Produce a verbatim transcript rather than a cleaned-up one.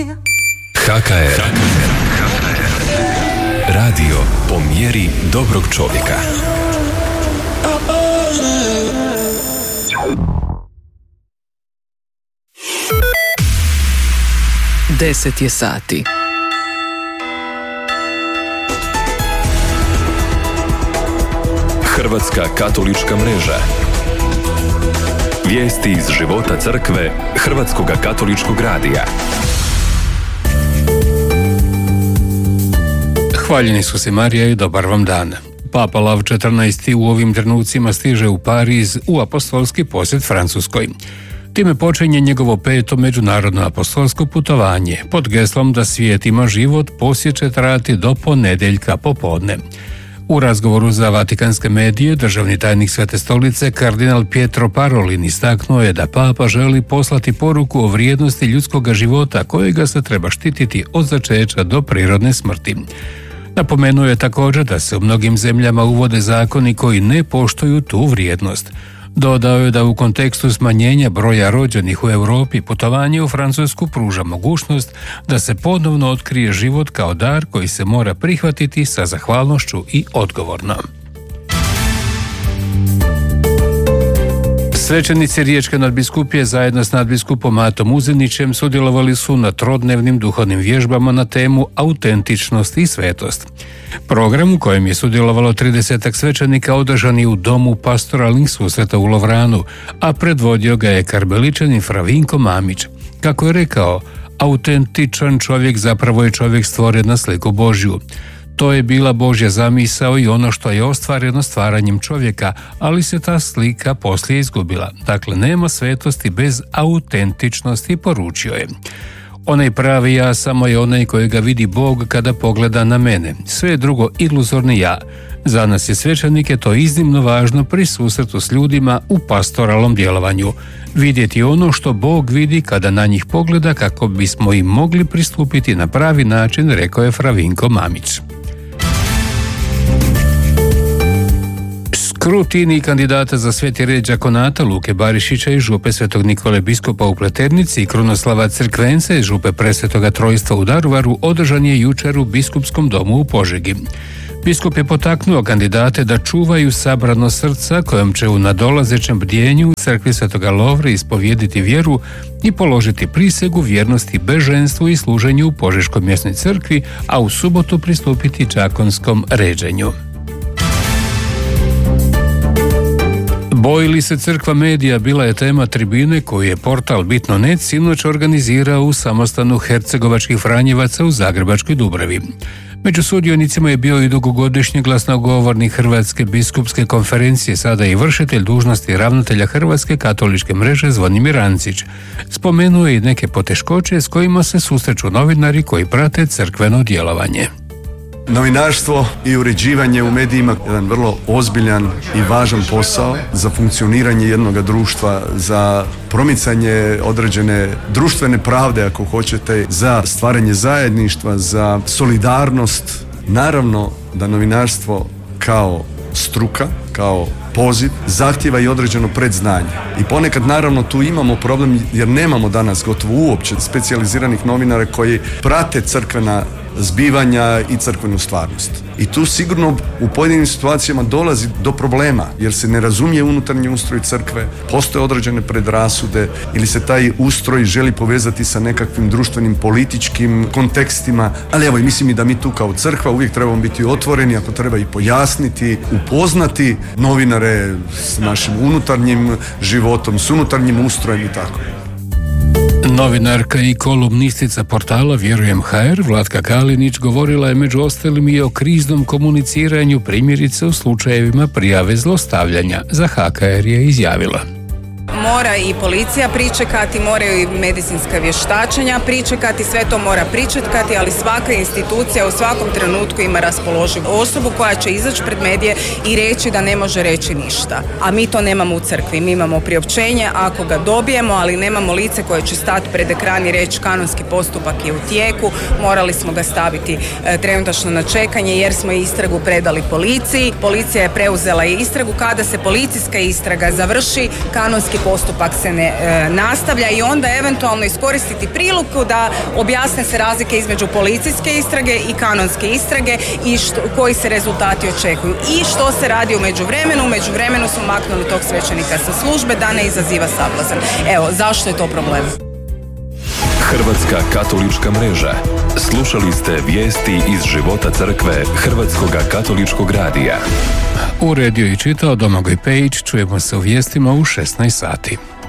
H K R. Radio po mjeri dobrog čovjeka. Deset je sati. Hrvatska katolička mreža. Vijesti iz života crkve Hrvatskoga katoličkog radija. Hvaljeni su se Marija i dobar vam dan. Papa Lav četrnaesti u ovim trenucima stiže u Pariz u apostolski posjet Francuskoj. Time počinje njegovo peto međunarodno apostolsko putovanje pod geslom da svijet ima život. Posjet će trajati do ponedjeljka popodne. U razgovoru za vatikanske medije državni tajnik Svete stolice kardinal Pietro Parolin istaknuo je da papa želi poslati poruku o vrijednosti ljudskog života kojega se treba štititi od začeća do prirodne smrti. Napomenuo je također da se u mnogim zemljama uvode zakoni koji ne poštuju tu vrijednost. Dodao je da u kontekstu smanjenja broja rođenih u Europi putovanje u Francusku pruža mogućnost da se ponovno otkrije život kao dar koji se mora prihvatiti sa zahvalnošću i odgovorno. Svećenici Riječke nadbiskupije zajedno s nadbiskupom Matom Uzinićem sudjelovali su na trodnevnim duhovnim vježbama na temu autentičnost i svetost. Program u kojem je sudjelovalo tridesetak svećenika održan je u domu pastoralnih susreta u Lovranu, a predvodio ga je karmeličanin fra Vinko Mamić. Kako je rekao, autentičan čovjek zapravo je čovjek stvoren na sliku Božju. To je bila Božja zamisao i ono što je ostvareno stvaranjem čovjeka, ali se ta slika poslije izgubila. Dakle, nema svetosti bez autentičnosti, poručio je. Onaj pravi ja samo je onaj kojega vidi Bog kada pogleda na mene. Sve je drugo iluzorni ja. Za nas je svećenike to iznimno važno pri susretu s ljudima u pastoralnom djelovanju. Vidjeti ono što Bog vidi kada na njih pogleda kako bismo im mogli pristupiti na pravi način, rekao je fra Vinko Mamić. Skrutini kandidata za Sveti red Đakonata Luke Barišića i župe Svetog Nikole biskupa u Pleternici i Krunoslava Crkvence i župe Presvetoga Trojstva u Daruvaru održan je jučer u biskupskom domu u Požegi. Biskup je potaknuo kandidate da čuvaju sabrano srca kojom će u nadolazećem bdjenju u crkvi Svetoga Lovre ispovijediti vjeru i položiti prisegu vjernosti beženstvu i služenju u Požeškoj mjesnoj crkvi, a u subotu pristupiti đakonskom ređenju. Boji li se crkva medija bila je tema tribine koju je portal Bitno net sinoć organizirao u samostanu hercegovačkih Franjevaca u Zagrebačkoj Dubravi. Među sudionicima je bio i dugogodišnji glasnogovornik Hrvatske biskupske konferencije, sada i vršitelj dužnosti ravnatelja Hrvatske katoličke mreže Zvonimir Ancić. Spomenuo je i neke poteškoće s kojima se susreću novinari koji prate crkveno djelovanje. Novinarstvo i uređivanje u medijima je jedan vrlo ozbiljan i važan posao za funkcioniranje jednog društva, za promicanje određene društvene pravde, ako hoćete, za stvaranje zajedništva, za solidarnost. Naravno da novinarstvo kao struka, kao poziv, zahtjeva i određeno predznanje. I ponekad naravno tu imamo problem jer nemamo danas gotovo uopće specijaliziranih novinara koji prate crkvena zbivanja i crkvenu stvarnost. I tu sigurno u pojedinim situacijama dolazi do problema jer se ne razumije unutarnji ustroj crkve, postoje određene predrasude ili se taj ustroj želi povezati sa nekakvim društvenim, političkim kontekstima, ali evo i mislim i da mi tu kao crkva uvijek trebamo biti otvoreni, ako treba i pojasniti, upoznati novinare s našim unutarnjim životom, s unutarnjim ustrojem i tako. Novinarka i kolumnistica portala Vjerujem ha er Vlatka Kalinić govorila je među ostalim i o kriznom komuniciranju, primjerice u slučajevima prijave zlostavljanja. Za ha ka er je izjavila: Mora i policija pričekati, moraju i medicinska vještačenja pričekati, sve to mora pričekati, ali svaka institucija u svakom trenutku ima raspoloživu osobu koja će izaći pred medije i reći da ne može reći ništa. A mi to nemamo u crkvi, mi imamo priopćenje ako ga dobijemo, ali nemamo lice koje će stati pred ekran i reći kanonski postupak je u tijeku, morali smo ga staviti e, trenutačno na čekanje jer smo istragu predali policiji. Policija je preuzela istragu, kada se policijska istraga završi, kanonski postupak postupak se ne e, nastavlja i onda eventualno iskoristiti priliku da objasne se razlike između policijske istrage i kanonske istrage i što, koji se rezultati očekuju i što se radi u međuvremenu. U međuvremenu su maknuli tog svećenika sa službe da ne izaziva sablazan. Evo, zašto je to problem? Hrvatska katolička mreža. Slušali ste vijesti iz života crkve Hrvatskog katoličkog radija. Uredio i čitao Domagoj Pejić. Čujemo se u vijestima u šesnaest sati.